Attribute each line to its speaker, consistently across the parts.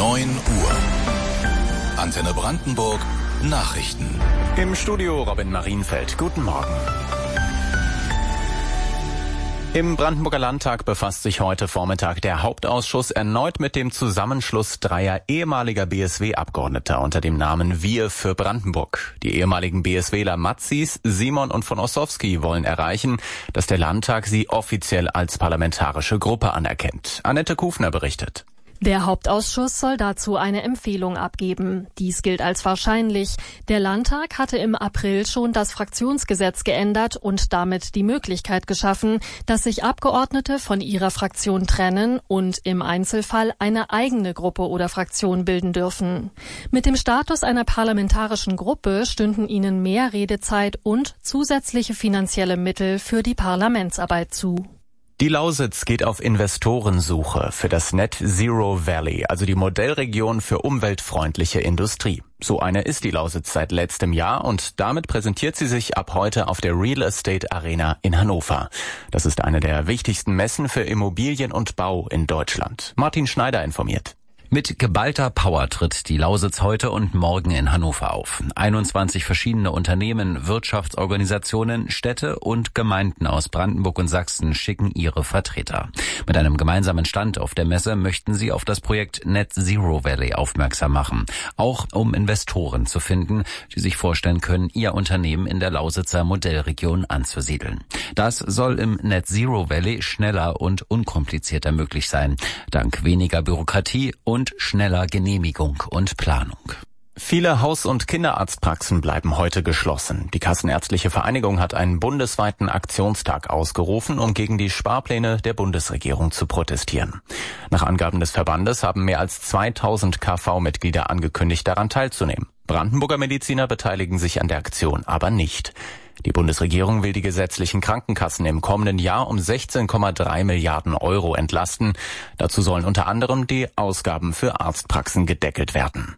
Speaker 1: 9 Uhr. Antenne Brandenburg Nachrichten.
Speaker 2: Im Studio Robin Marienfeld. Guten Morgen. Im Brandenburger Landtag befasst sich heute Vormittag der Hauptausschuss erneut mit dem Zusammenschluss dreier ehemaliger BSW-Abgeordneter unter dem Namen Wir für Brandenburg. Die ehemaligen BSWler Matzis, Simon und von Ossowski wollen erreichen, dass der Landtag sie offiziell als parlamentarische Gruppe anerkennt. Annette Kufner berichtet.
Speaker 3: Der Hauptausschuss soll dazu eine Empfehlung abgeben. Dies gilt als wahrscheinlich. Der Landtag hatte im April schon das Fraktionsgesetz geändert und damit die Möglichkeit geschaffen, dass sich Abgeordnete von ihrer Fraktion trennen und im Einzelfall eine eigene Gruppe oder Fraktion bilden dürfen. Mit dem Status einer parlamentarischen Gruppe stünden ihnen mehr Redezeit und zusätzliche finanzielle Mittel für die Parlamentsarbeit zu.
Speaker 2: Die Lausitz geht auf Investorensuche für das Net Zero Valley, also die Modellregion für umweltfreundliche Industrie. So eine ist die Lausitz seit letztem Jahr und damit präsentiert sie sich ab heute auf der Real Estate Arena in Hannover. Das ist eine der wichtigsten Messen für Immobilien und Bau in Deutschland. Martin Schneider informiert.
Speaker 4: Mit geballter Power tritt die Lausitz heute und morgen in Hannover auf. 21 verschiedene Unternehmen, Wirtschaftsorganisationen, Städte und Gemeinden aus Brandenburg und Sachsen schicken ihre Vertreter. Mit einem gemeinsamen Stand auf der Messe möchten sie auf das Projekt Net Zero Valley aufmerksam machen. Auch um Investoren zu finden, die sich vorstellen können, ihr Unternehmen in der Lausitzer Modellregion anzusiedeln. Das soll im Net Zero Valley schneller und unkomplizierter möglich sein, dank weniger Bürokratie und schneller Genehmigung und Planung.
Speaker 2: Viele Haus- und Kinderarztpraxen bleiben heute geschlossen. Die Kassenärztliche Vereinigung hat einen bundesweiten Aktionstag ausgerufen, um gegen die Sparpläne der Bundesregierung zu protestieren. Nach Angaben des Verbandes haben mehr als 2000 KV-Mitglieder angekündigt, daran teilzunehmen. Brandenburger Mediziner beteiligen sich an der Aktion aber nicht. Die Bundesregierung will die gesetzlichen Krankenkassen im kommenden Jahr um 16,3 Milliarden Euro entlasten. Dazu sollen unter anderem die Ausgaben für Arztpraxen gedeckelt werden.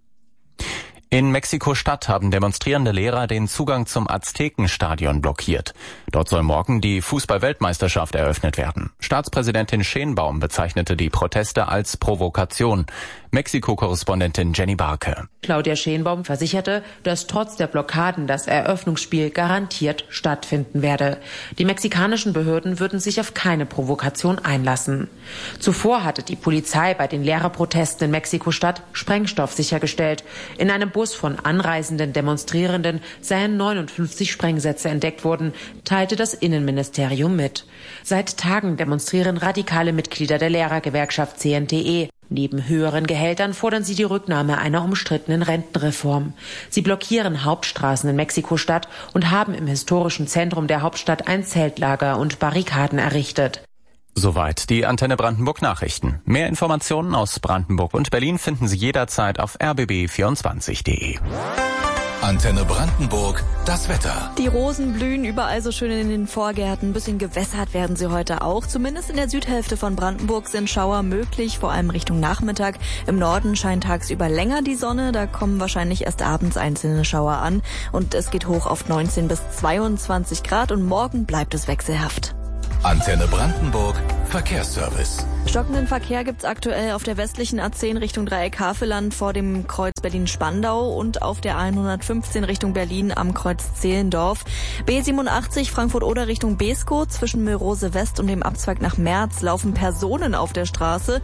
Speaker 2: In Mexiko-Stadt haben demonstrierende Lehrer den Zugang zum Aztekenstadion blockiert. Dort soll morgen die Fußball-Weltmeisterschaft eröffnet werden. Staatspräsidentin Schenbaum bezeichnete die Proteste als Provokation. Mexiko-Korrespondentin Jenny Barke.
Speaker 5: Claudia Schenbaum versicherte, dass trotz der Blockaden das Eröffnungsspiel garantiert stattfinden werde. Die mexikanischen Behörden würden sich auf keine Provokation einlassen. Zuvor hatte die Polizei bei den Lehrerprotesten in Mexiko-Stadt Sprengstoff sichergestellt. In einem Bus von anreisenden Demonstrierenden seien 59 Sprengsätze entdeckt worden, teilte das Innenministerium mit. Seit Tagen demonstrieren radikale Mitglieder der Lehrergewerkschaft CNTE. Neben höheren Gehältern fordern sie die Rücknahme einer umstrittenen Rentenreform. Sie blockieren Hauptstraßen in Mexiko-Stadt und haben im historischen Zentrum der Hauptstadt ein Zeltlager und Barrikaden errichtet.
Speaker 2: Soweit die Antenne Brandenburg Nachrichten. Mehr Informationen aus Brandenburg und Berlin finden Sie jederzeit auf rbb24.de.
Speaker 1: Antenne Brandenburg, das Wetter.
Speaker 6: Die Rosen blühen überall so schön in den Vorgärten. Ein bisschen gewässert werden sie heute auch. Zumindest in der Südhälfte von Brandenburg sind Schauer möglich, vor allem Richtung Nachmittag. Im Norden scheint tagsüber länger die Sonne. Da kommen wahrscheinlich erst abends einzelne Schauer an. Und es geht hoch auf 19 bis 22 Grad und morgen bleibt es wechselhaft.
Speaker 1: Antenne Brandenburg, Verkehrsservice.
Speaker 6: Stockenden Verkehr gibt's aktuell auf der westlichen A10 Richtung Dreieck Havelland vor dem Kreuz Berlin-Spandau und auf der A115 Richtung Berlin am Kreuz Zehlendorf. B87 Frankfurt-Oder Richtung Beeskow zwischen Mörose West und dem Abzweig nach Merz laufen Personen auf der Straße.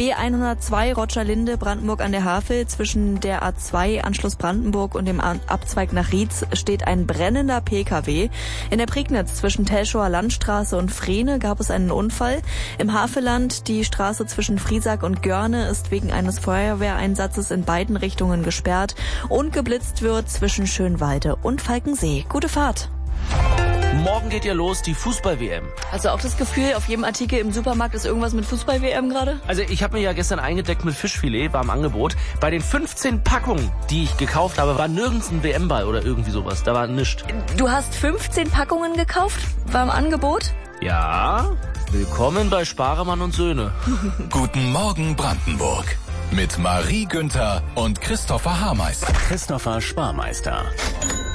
Speaker 6: B102 Rotscher-Linde Brandenburg an der Havel zwischen der A2 Anschluss Brandenburg und dem Abzweig nach Rietz steht ein brennender PKW. In der Prignitz zwischen Telschauer Landstraße und Frehne gab es einen Unfall. Im Havelland die Straße zwischen Friesack und Görne ist wegen eines Feuerwehreinsatzes in beiden Richtungen gesperrt und geblitzt wird zwischen Schönwalde und Falkensee. Gute Fahrt!
Speaker 7: Morgen geht ja los, die Fußball-WM.
Speaker 6: Hast du auch das Gefühl, auf jedem Artikel im Supermarkt ist irgendwas mit Fußball-WM gerade?
Speaker 7: Also ich habe mir ja gestern eingedeckt mit Fischfilet, war im Angebot. Bei den 15 Packungen, die ich gekauft habe, war nirgends ein WM-Ball oder irgendwie sowas. Da war nichts.
Speaker 6: Du hast 15 Packungen gekauft? War im Angebot?
Speaker 7: Ja, willkommen bei Sparemann und Söhne.
Speaker 1: Guten Morgen Brandenburg. Mit Marie Günther und Christopher Haarmeister.
Speaker 2: Christopher Sparmeister.